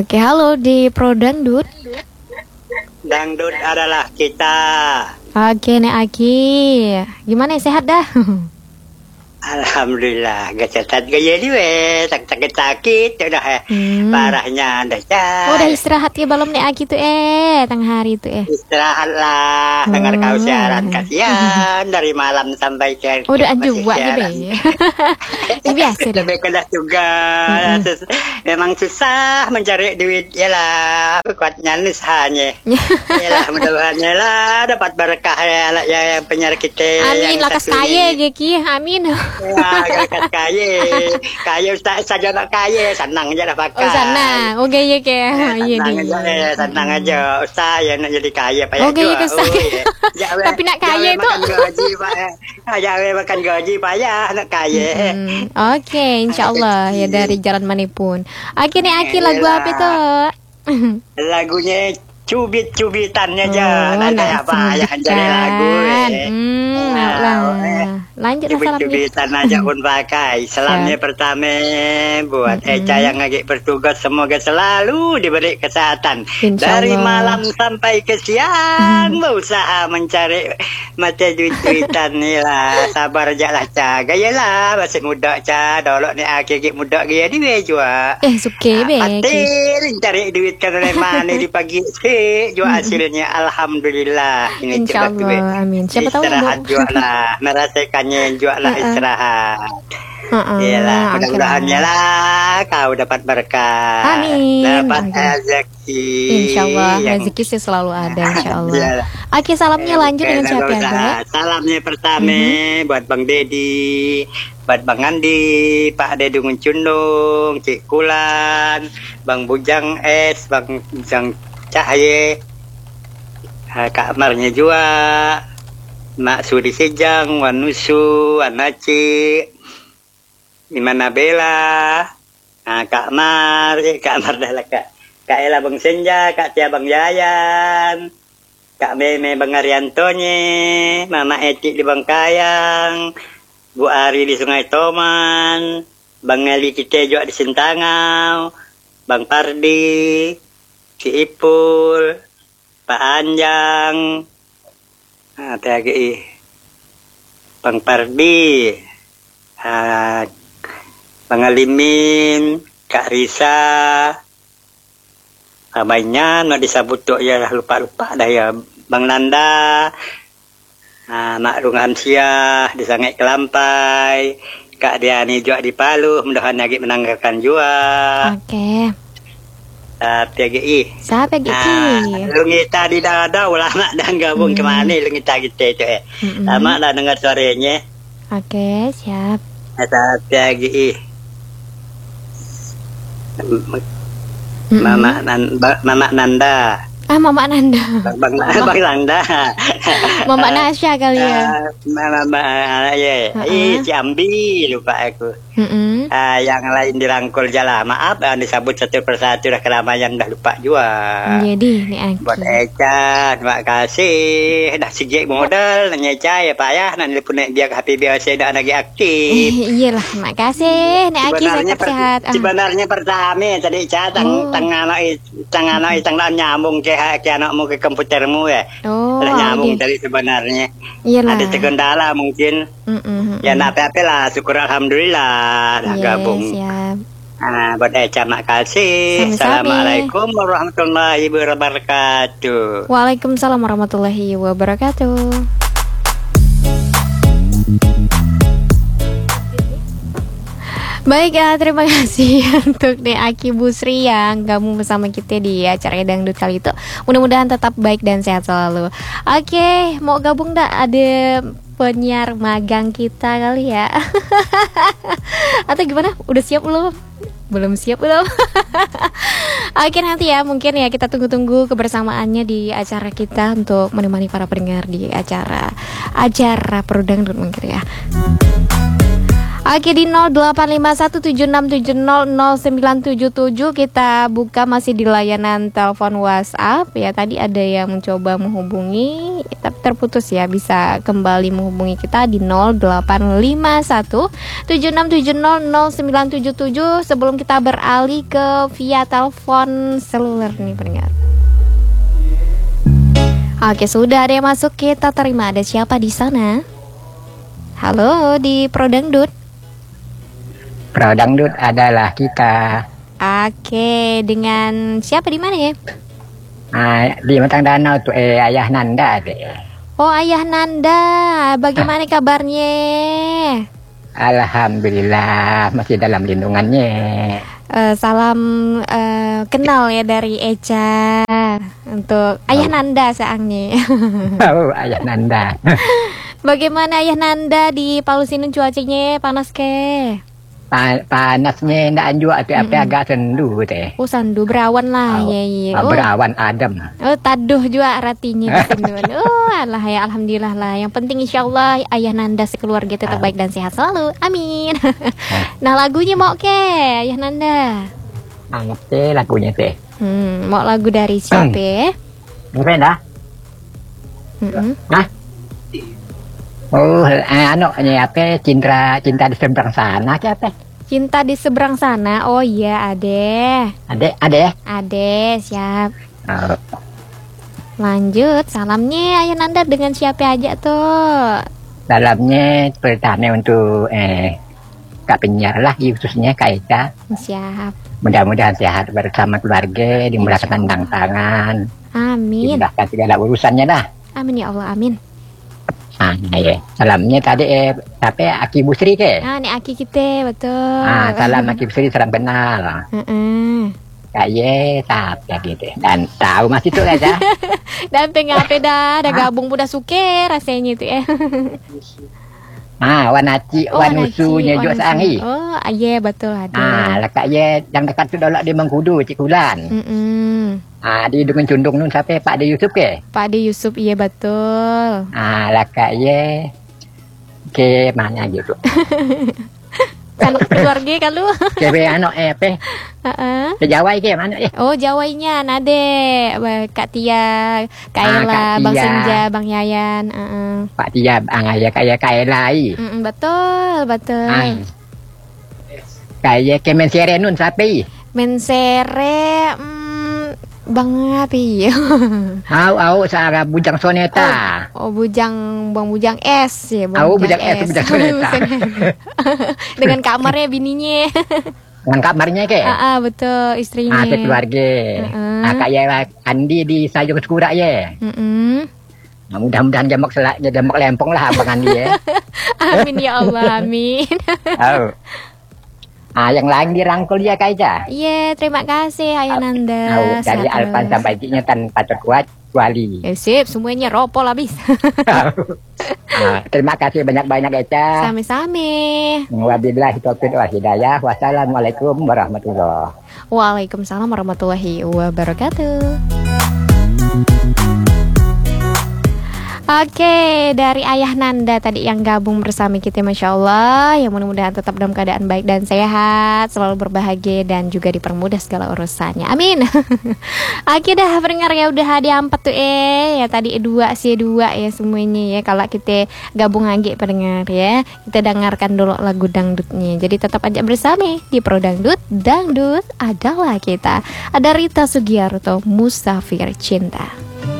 Oke, halo di Pro Dangdut. Dangdut adalah kita. Oke, Nek Aki. Gimana ya, sehat dah? Alhamdulillah, gacetat gaya diwe, tak sakit udah parahnya dah Oh, udah istirahat ya belum Nek Aki tuh tengah hari tuh Istirahatlah, dengar kau siaran kasihan dari malam sampai ke. Udah anjua aja deh. Biasa deh. Lebih kelas juga. Memang susah mencari duit yalah, kuatnya usahanya. Yalah, mudah-mudahan lah dapat berkah ya penyiar kita. Amin, lakas kaya Geki, amin. Ya, kaya saja nak kaya, senang aja dah pakai. Oh, senang. Oh, gaya ke. Senang aja. Usaha ya nak jadi kaya payah. Oh, gaya ke saya. Tapi nak kaya itu. Makan gaji payah nak kaya. Oke, insyaallah ya dari jalan manapun. Akhirnya Aki lagu apa itu? Lagunya cubit-cubitannya aja. Ada apa ya jadi lagu. Lanjut cubit-cubitan aja pun pakai. Salamnya pertama buat Eca yang lagi bertugas, semoga selalu diberi kesehatan. Dari malam sampai ke siang berusaha mencari mata duit-duitan ni lah. Sabar aja lah Ca. Gaya lah masih muda Ca. Dolok ni akhir muda gaya dia juga. Suke be. Patir cari duit kan oleh mana di pagi jual hasilnya alhamdulillah. Ini insyaallah amin. Siapa tahu istirahat jualah, merasakannya jualah istirahat. Iyalah, mudah-mudahan lah kau dapat berkah. Amin. Dapat rezeki. Insyaallah rezeki sih selalu ada insyaallah. Oke, salamnya lanjut dengan siapa ya? Salamnya pertama buat Bang Dedi, buat Bang Andi, Pak Dedung Cundung, Cik Kulan, Bang Bujang S, Bang Bujang Cahye, Kak Marnya juga, Mak Sudi Sejang, Wanusu, Anaci, Imana Bella, Kak Mar dah lah Kak Ella Bang Senja, Kak Tia Bang Yayan, Kak Meme Bang Ariantonye, Mama Eti di Bangkayang, Bu Ari di Sungai Toman, Bang Eli Kitejo di Sintangau, Bang Pardi, Si Ipul, Pak Anjang, TGI, Bang Pardi, Bang Alimin, Kak Risa, banyak nak disebut tu ya lupa-lupa dah ya. Bang Nanda, Mak Rungan Syah di Sangai Kelampai, Kak Diani juga di Palu, mudah-mudahan lagi menanggalkan juga. Oke. PGI. Siapa PGI? Lu ngita di dada ulama dan gabung kemana lu ngita kita itu lama dah dengar suaranya. Oke, siap. Ada PGI. Mama Nanda. Mama Nanda. Bang Nanda. Mama Nasya kali ya. Mama ya. Jambi lupa aku. Yang lain dirangkul jalan. Maaf disebut satu persatu dah keramaian dah lupa juga. Jadi nih Aki. Buat Eca, terima kasih. Dah sejak modal nanya Eca ya Pak ya. Nanti pun dia ke HP biasa dah lagi aktif. Iyalah, terima kasih. Nek Aki sehat-sehat. Sebenarnya pertama tadi Eca tang nyambung ke anakmu ke komputermu ya. Nyambung tadi sebenarnya. Iyalah. Ada kendala mungkin. Ya apa-apa lah, syukur alhamdulillah dah gabung. Siap. Buat Eca makasih. Assalamualaikum warahmatullahi wabarakatuh. Waalaikumsalam warahmatullahi wabarakatuh. Baik ya, terima kasih untuk Aki Busri yang gabung bersama kita di acara Dangdut kali itu. Mudah-mudahan tetap baik dan sehat selalu. Oke, mau gabung dah ada penyiar magang kita kali ya. Atau gimana? Udah siap belum? Belum siap belum? Oke, nanti ya mungkin ya kita tunggu-tunggu kebersamaannya di acara kita untuk menemani para pendengar di acara Pro Dangdut mungkin ya. Oke, di 085176700977 kita buka masih di layanan telepon WhatsApp ya. Tadi ada yang mencoba menghubungi tapi terputus ya. Bisa kembali menghubungi kita di 085176700977 sebelum kita beralih ke via telepon seluler nih pendengar. Oke, sudah ada yang masuk, kita terima. Ada siapa di sana? Halo, di Pro Dangdut. Pro Dangdut adalah kita. Oke, dengan siapa di mana ya? Di Matang Danau tuh Ayah Nanda deh. Oh, Ayah Nanda, bagaimana kabarnya? Alhamdulillah masih dalam lindungannya. Salam kenal ya dari Eca untuk Ayah Nanda saangnya. Oh, Ayah Nanda. Bagaimana Ayah Nanda di Palusinun cuacanya panas ke? Panasnya ndak juga tapi agak sendu teh. Oh, sandu berawan lah ya. Berawan adem. Oh, taduh juga ratinya di sini. Oh, alah ya, alhamdulillah lah. Yang penting insyaallah Ayah Nanda sekeluarga tetap baik dan sehat selalu. Amin. Nah, lagunya mau ke Ayah Nanda? Ngerti lagunya teh. Mau lagu dari siapa? Ngerti dah? Nah. Oh, apa cinta di seberang sana siapa? Cinta di seberang sana. Oh iya, Ade. Ade, siap. Oh. Lanjut, salamnya Ayah Nanda dengan siapa aja tuh? Salamnya pertama untuk Kak Penyiar lah, khususnya Kak Eka. Siap. Mudah-mudahan sehat bersama keluarga, dimudahkan tangan. Amin. Dimudahkan segala urusannya dah. Amin ya Allah, amin. Ya. Salamnya tadi tapi Aki Busri ke? Ini Aki kita, betul. Salam Aki Busri, salam kenal. Kayak ya gitu. Dan tahu masih tuh aja. Dan pengape dah gabung budak suke rasanya itu ya. Wanaci, wanusunya juga sangi. Oh, iya betul ada. Lekak ye yang dekat tu dolak di Mengkudu, Cikulan. Di dengan Cundung nun sampai Pak De Yusuf ke? Pak De Yusuf, iya betul. Lekak ye ke mana gitu. Kan keluarga kan lu. Ke apa? Ke Jawa ke mana Oh, Jawainya nade. Kak Tia, Kaila, Bang Senja, Bang Yayan. Pak Tia, kayak Kaila. Betul. Kayak ke Mensere nun sapi. Mensere Bang api. Seara Bujang Soneta. Bang Bujang S ya, Bujang Soneta. Dengan kamarnya bininya. Dengan kamarnya ke? Betul, istrinya. Keluarga. Kayak Andi di Sayung Sekura ya. Mudah-mudahan jamak lempong lah Abang Andi ya. Amin ya Allah, amin. Yang lain dirangkul ya Kaiza. Iya, terima kasih Ayah Nanda. Dari Alpan sampai Ciknya tanpa terkuat kuali. Sip, semuanya ropol habis. Terima kasih banyak-banyak Eca. Same-same. Wabillahi taufiq wal hidayah. Wassalamualaikum warahmatullahi. Waalaikumsalam warahmatullahi wabarakatuh. Oke, dari Ayah Nanda tadi yang gabung bersama kita, Masya Allah. Ya mudah-mudahan tetap dalam keadaan baik dan sehat, selalu berbahagia dan juga dipermudah segala urusannya. Amin. Oke dah pendengar ya, udah hadiah 4 tuh ya tadi 2 ya semuanya ya. Kalau kita gabung lagi pendengar ya, kita dengarkan dulu lagu dangdutnya. Jadi tetap aja bersama di Pro Dangdut. Dangdut adalah kita. Ada Rita Sugiarto, Musafir Cinta.